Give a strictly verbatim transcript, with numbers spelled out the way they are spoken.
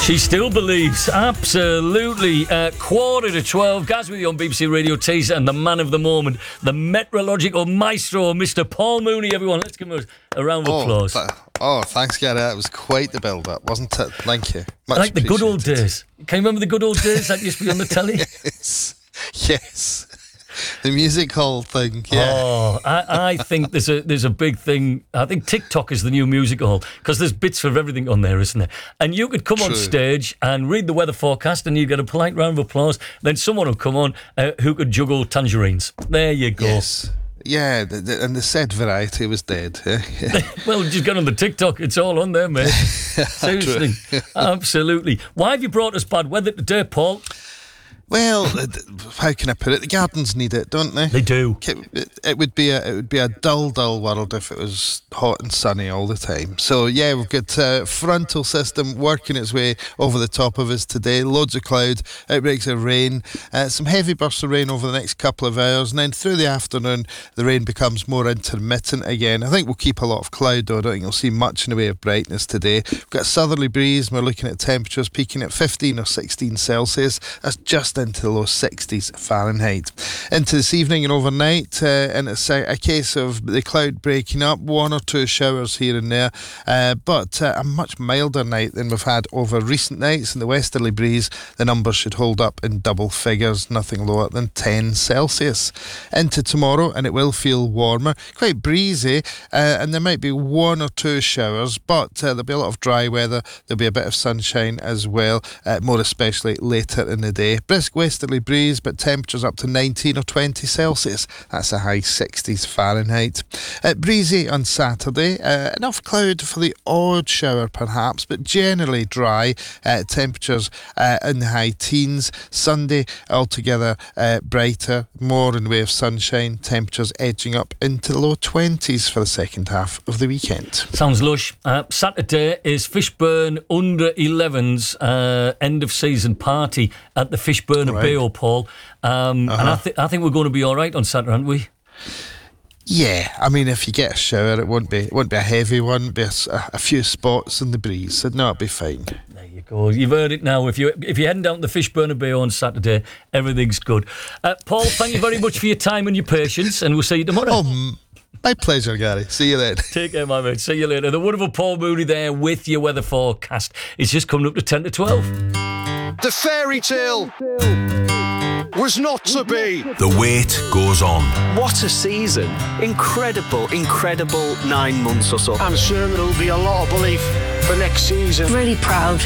She still believes, absolutely. Uh, quarter to twelve, Gaz with you on B B C Radio Teaser, and the man of the moment, the meteorological maestro, Mister Paul Mooney. Everyone, let's give him a, a round of oh, applause. Th- oh, thanks, Gary. That was quite the build-up, wasn't it? Thank you. Much like the good old days. Can you remember the good old days that used to be on the telly? Yes. Yes. The music hall thing, yeah. Oh, I, I think there's a there's a big thing. I think TikTok is the new music hall because there's bits of everything on there, isn't there? And you could come True. on stage and read the weather forecast and you'd get a polite round of applause. Then someone would come on uh, who could juggle tangerines. There you go. Yes. Yeah, the, the, and the said variety was dead. Eh? Well, just get on the TikTok. It's all on there, mate. Seriously. Absolutely. Why have you brought us bad weather today, Paul? Well, how can I put it? The gardens need it, don't they? They do. It, it would be a it would be a dull, dull world if it was hot and sunny all the time. So yeah, we've got a frontal system working its way over the top of us today. Loads of cloud, outbreaks of rain, uh, some heavy bursts of rain over the next couple of hours, and then through the afternoon, the rain becomes more intermittent again. I think we'll keep a lot of cloud, though. I don't think you'll see much in the way of brightness today. We've got a southerly breeze, and we're looking at temperatures peaking at fifteen or sixteen Celsius. That's just into the low sixties Fahrenheit. Into this evening and overnight, uh, and it's a, a case of the cloud breaking up, one or two showers here and there, uh, but uh, a much milder night than we've had over recent nights. In the westerly breeze, the numbers should hold up in double figures, nothing lower than ten Celsius. Into tomorrow, and it will feel warmer, quite breezy, uh, and there might be one or two showers, but uh, there'll be a lot of dry weather. There'll be a bit of sunshine as well, uh, more especially later in the day. Brisk westerly breeze, but temperatures up to nineteen or twenty Celsius. That's a high sixties Fahrenheit. Uh, breezy on Saturday. Uh, enough cloud for the odd shower perhaps, but generally dry. Uh, temperatures uh, in the high teens. Sunday altogether uh, brighter, more in the way of sunshine. Temperatures edging up into the low twenties for the second half of the weekend. Sounds lush. Uh, Saturday is Fishburn under elevens uh, end of season party at the Fishburn Right. Bay, Paul. Um, uh-huh. And I, th- I think we're going to be all right on Saturday, aren't we? Yeah, I mean, if you get a shower, it won't be it won't be a heavy one. It'll be a, a few spots in the breeze. So no, it'll be fine. There you go. You've heard it now. If you if you're heading down to the Fishburn Bay on Saturday, everything's good. Uh, Paul, thank you very much for your time and your patience, and we'll see you tomorrow. Oh, my pleasure, Gary. See you then. Take care, my mate. See you later. The wonderful Paul Mooney there with your weather forecast. It's just coming up to ten to twelve. The fairy tale was not to be. The wait goes on. What a season. Incredible, incredible nine months or so. I'm sure there'll be a lot of belief for next season. Really proud.